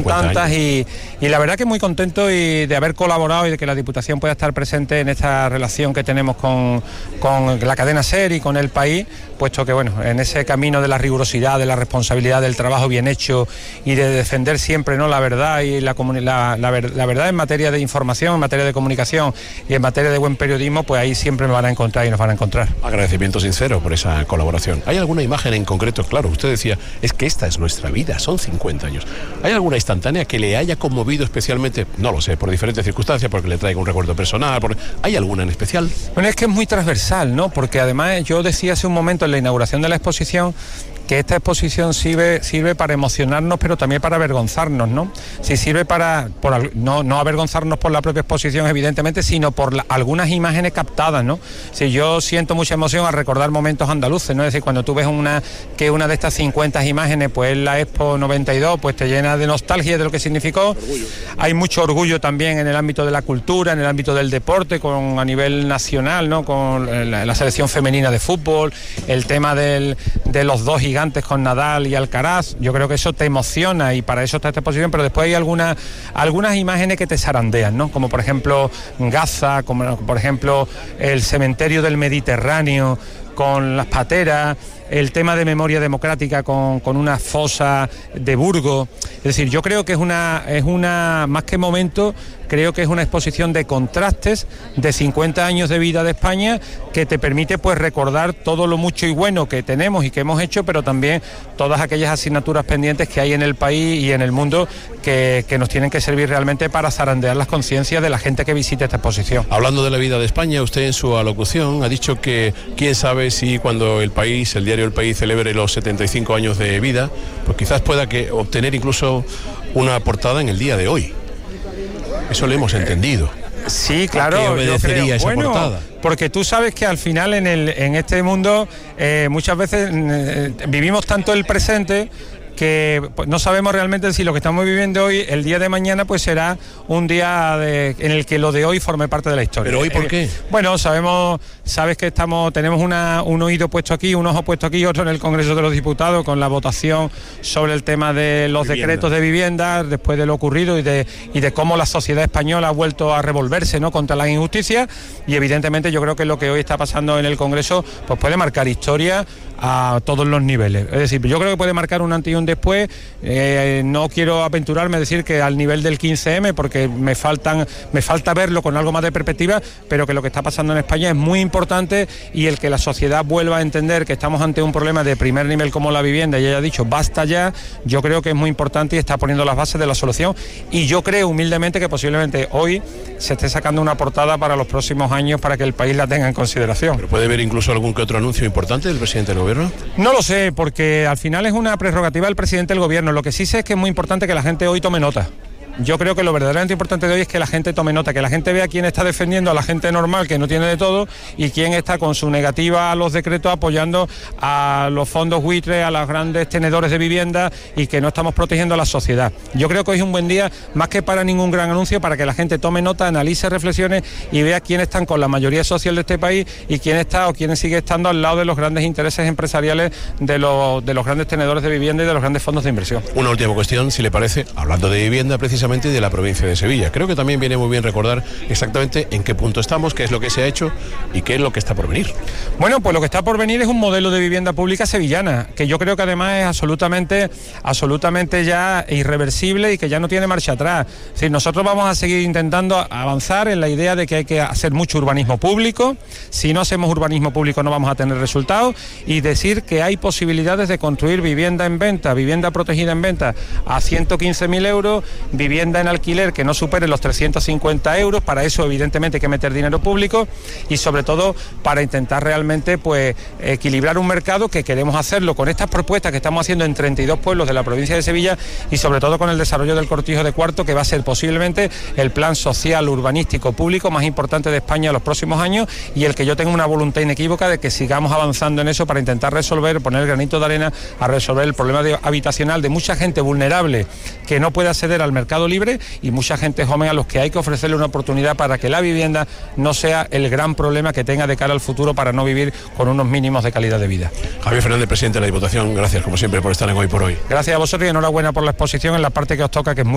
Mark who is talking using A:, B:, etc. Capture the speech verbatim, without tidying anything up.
A: tantas y, y la verdad que muy contento y de haber colaborado y de que la Diputación pueda estar presente en esta relación que tenemos con, con la cadena SER y con el país, puesto que bueno, en ese camino de la rigurosidad, de la responsabilidad, del trabajo bien hecho y de defender siempre, ¿no?, la verdad y la, la, la, la verdad en materia de información, en materia de comunicación y en materia de buen periodismo, pues ahí siempre me van a encontrar y nos van a encontrar.
B: Agradecimiento sincero por esa colaboración. ¿Hay alguna imagen en concreto? Claro, usted decía, es que esta es nuestra vida, son cincuenta años. ¿Hay alguna instantánea que le haya conmovido especialmente? No lo sé, por diferentes circunstancias, porque le traiga un recuerdo personal. Por... ¿Hay alguna en especial?
A: Bueno, es que es muy transversal, ¿no? Porque además yo decía hace un momento en la inauguración de la exposición que esta exposición sirve, sirve para emocionarnos, pero también para avergonzarnos, ¿no? Si sirve para, por, no, no avergonzarnos por la propia exposición, evidentemente, sino por la, algunas imágenes captadas, ¿no? Si yo siento mucha emoción al recordar momentos andaluces, ¿no? Es decir, cuando tú ves una, que una de estas cincuenta imágenes, pues la Expo noventa y dos, pues te llena de nostalgia de lo que significó. Orgullo. Hay mucho orgullo también en el ámbito de la cultura, en el ámbito del deporte, con, a nivel nacional, ¿no? Con la, la selección femenina de fútbol, el tema del, de los dos gigantes con Nadal y Alcaraz. Yo creo que eso te emociona y para eso está esta exposición, pero después hay algunas algunas imágenes que te zarandean, ¿no? Como por ejemplo Gaza, como por ejemplo el cementerio del Mediterráneo con las pateras, el tema de memoria democrática con, con una fosa de Burgos. Es decir, yo creo que es una, es una, más que momento, creo que es una exposición de contrastes de cincuenta años de vida de España que te permite pues recordar todo lo mucho y bueno que tenemos y que hemos hecho, pero también todas aquellas asignaturas pendientes que hay en el país y en el mundo que, que nos tienen que servir realmente para zarandear las conciencias de la gente que visite esta exposición.
B: Hablando de la vida de España, usted en su alocución ha dicho que quién sabe si cuando el país, el diario El País, celebre los setenta y cinco años de vida, pues quizás pueda que obtener incluso una portada en el día de hoy. Eso lo hemos entendido.
A: Sí, claro.
B: ¿A qué obedecería
A: yo creo,
B: esa
A: bueno,
B: portada?
A: Porque tú sabes que al final en, el, en este mundo eh, muchas veces eh, vivimos tanto el presente que pues, no sabemos realmente si lo que estamos viviendo hoy, el día de mañana, pues será un día de, en el que lo de hoy forme parte de la historia.
B: ¿Pero hoy por qué?
A: Eh, bueno, sabemos, sabes que estamos, tenemos una, un oído puesto aquí, un ojo puesto aquí, otro en el Congreso de los Diputados, con la votación sobre el tema de los vivienda. decretos de vivienda, después de lo ocurrido y de, y de cómo la sociedad española ha vuelto a revolverse, ¿no?, contra la injusticia, y evidentemente yo creo que lo que hoy está pasando en el Congreso pues puede marcar historia a todos los niveles. Es decir, yo creo que puede marcar un antes y un después. Eh, no quiero aventurarme a decir que al nivel del quince eme, porque me faltan me falta verlo con algo más de perspectiva, pero que lo que está pasando en España es muy importante, y el que la sociedad vuelva a entender que estamos ante un problema de primer nivel como la vivienda y haya dicho basta ya, yo creo que es muy importante y está poniendo las bases de la solución, y yo creo humildemente que posiblemente hoy se esté sacando una portada para los próximos años para que el país la tenga en consideración.
B: ¿Pero puede haber incluso algún que otro anuncio importante del presidente del gobierno?
A: No lo sé, porque al final es una prerrogativa del presidente del gobierno. Lo que sí sé es que es muy importante que la gente hoy tome nota. Yo creo que lo verdaderamente importante de hoy es que la gente tome nota, que la gente vea quién está defendiendo a la gente normal que no tiene de todo y quién está con su negativa a los decretos apoyando a los fondos buitres, a los grandes tenedores de vivienda, y que no estamos protegiendo a la sociedad. Yo creo que hoy es un buen día, más que para ningún gran anuncio, para que la gente tome nota, analice, reflexione y vea quiénes están con la mayoría social de este país y quién está o quién sigue estando al lado de los grandes intereses empresariales de los, de los grandes tenedores de vivienda y de los grandes fondos de inversión.
B: Una última cuestión, si le parece, hablando de vivienda precisamente, de la provincia de Sevilla. Creo que también viene muy bien recordar exactamente en qué punto estamos, qué es lo que se ha hecho y qué es lo que está por venir.
A: Bueno, pues lo que está por venir es un modelo de vivienda pública sevillana, que yo creo que además es absolutamente, absolutamente ya irreversible y que ya no tiene marcha atrás. Es decir, nosotros vamos a seguir intentando avanzar en la idea de que hay que hacer mucho urbanismo público. Si no hacemos urbanismo público no vamos a tener resultados, y decir que hay posibilidades de construir vivienda en venta, vivienda protegida en venta a ciento quince mil euros, vivienda en alquiler que no supere los trescientos cincuenta euros. Para eso evidentemente hay que meter dinero público, y sobre todo para intentar realmente pues equilibrar un mercado, que queremos hacerlo con estas propuestas que estamos haciendo en treinta y dos pueblos de la provincia de Sevilla, y sobre todo con el desarrollo del Cortijo de Cuarto, que va a ser posiblemente el plan social urbanístico público más importante de España en los próximos años, y el que yo tengo una voluntad inequívoca de que sigamos avanzando en eso para intentar resolver, poner el granito de arena a resolver el problema de, habitacional de mucha gente vulnerable que no puede acceder al mercado libre, y mucha gente joven a los que hay que ofrecerle una oportunidad para que la vivienda no sea el gran problema que tenga de cara al futuro, para no vivir con unos mínimos de calidad de vida.
B: Javier Fernández, presidente de la Diputación, gracias como siempre por estar en Hoy por Hoy.
A: Gracias a vosotros y enhorabuena por la exposición en la parte que os toca, que es muy